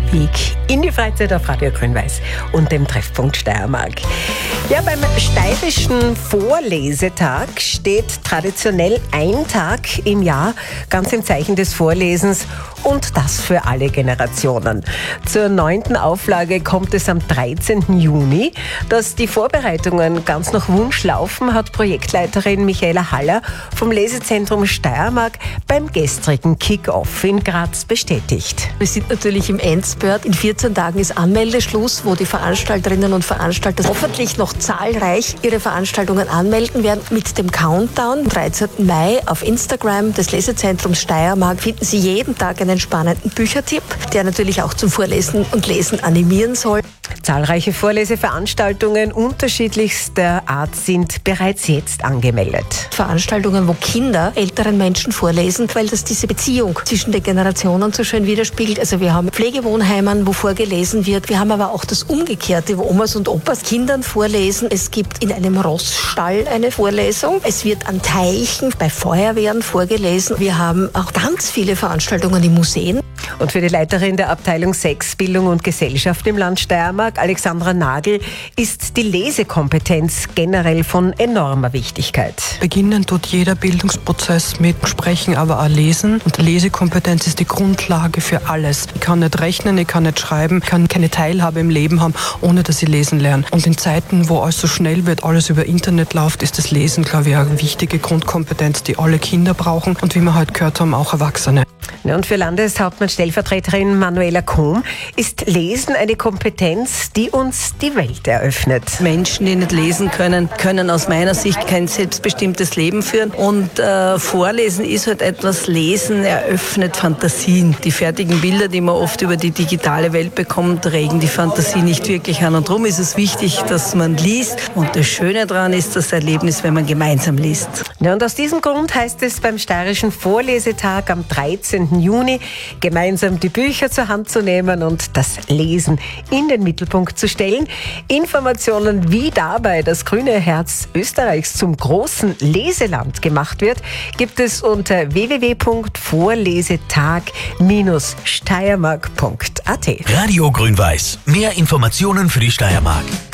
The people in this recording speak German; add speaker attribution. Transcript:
Speaker 1: Weg in die Freizeit auf Radio Grün-Weiß und dem Treffpunkt Steiermark. Ja, beim Steirischen Vorlesetag steht traditionell ein Tag im Jahr ganz im Zeichen des Vorlesens und das für alle Generationen. Zur 9. Auflage kommt es am 13. Juni. Dass die Vorbereitungen ganz nach Wunsch laufen, hat Projektleiterin Michaela Haller vom Lesezentrum Steiermark beim gestrigen Kick-Off in Graz bestätigt.
Speaker 2: Wir sind natürlich im Endspurt. In 14 Tagen ist Anmeldeschluss, wo die Veranstalterinnen und Veranstalter hoffentlich noch zahlreich ihre Veranstaltungen anmelden werden. Mit dem Countdown am 13. Mai auf Instagram des Lesezentrums Steiermark finden Sie jeden Tag einen spannenden Büchertipp, der natürlich auch zum Vorlesen und Lesen animieren soll.
Speaker 1: Zahlreiche Vorleseveranstaltungen unterschiedlichster Art sind bereits jetzt angemeldet.
Speaker 2: Veranstaltungen, wo Kinder älteren Menschen vorlesen, weil das diese Beziehung zwischen den Generationen so schön widerspiegelt. Also wir haben Pflegewohnheimen, wo vorgelesen wird. Wir haben aber auch das Umgekehrte, wo Omas und Opas Kindern vorlesen. Es gibt in einem Rossstall eine Vorlesung. Es wird an Teichen bei Feuerwehren vorgelesen. Wir haben auch ganz viele Veranstaltungen in Museen.
Speaker 1: Und für die Leiterin der Abteilung 6 Bildung und Gesellschaft im Land Steiermark, Alexandra Nagel, ist die Lesekompetenz generell von enormer Wichtigkeit.
Speaker 3: Beginnen tut jeder Bildungsprozess mit Sprechen, aber auch Lesen. Und Lesekompetenz ist die Grundlage für alles. Ich kann nicht rechnen, ich kann nicht schreiben, ich kann keine Teilhabe im Leben haben, ohne dass ich lesen lerne. Und in Zeiten, wo alles so schnell wird, alles über Internet läuft, ist das Lesen, glaube ich, eine wichtige Grundkompetenz, die alle Kinder brauchen und wie wir heute gehört haben, auch Erwachsene.
Speaker 1: Und für Landeshauptmann-Stellvertreterin Manuela Kohm ist Lesen eine Kompetenz, die uns die Welt eröffnet.
Speaker 4: Menschen, die nicht lesen können, können aus meiner Sicht kein selbstbestimmtes Leben führen. Und Vorlesen ist halt etwas, Lesen eröffnet Fantasien. Die fertigen Bilder, die man oft über die digitale Welt bekommt, regen die Fantasie nicht wirklich an. Und darum ist es wichtig, dass man liest. Und das Schöne daran ist das Erlebnis, wenn man gemeinsam liest.
Speaker 1: Ja, und aus diesem Grund heißt es beim Steirischen Vorlesetag am 13. Juni, gemeinsam die Bücher zur Hand zu nehmen und das Lesen in den Mittelpunkt zu stellen. Informationen, wie dabei das grüne Herz Österreichs zum großen Leseland gemacht wird, gibt es unter www.vorlesetag-steiermark.at.
Speaker 5: Radio Grün-Weiß. Mehr Informationen für die Steiermark.